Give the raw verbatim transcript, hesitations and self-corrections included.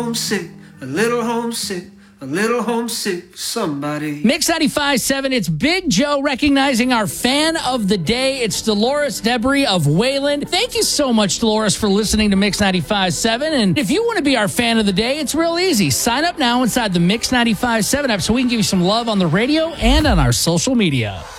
homesick, a little homesick, a little homesick for somebody. Mix ninety-five point seven, it's Big Joe recognizing our fan of the day. It's Dolores Debris of Wayland. Thank you so much, Dolores, for listening to Mix ninety-five point seven. And if you want to be our fan of the day, it's real easy. Sign up now inside the Mix ninety-five point seven app so we can give you some love on the radio and on our social media.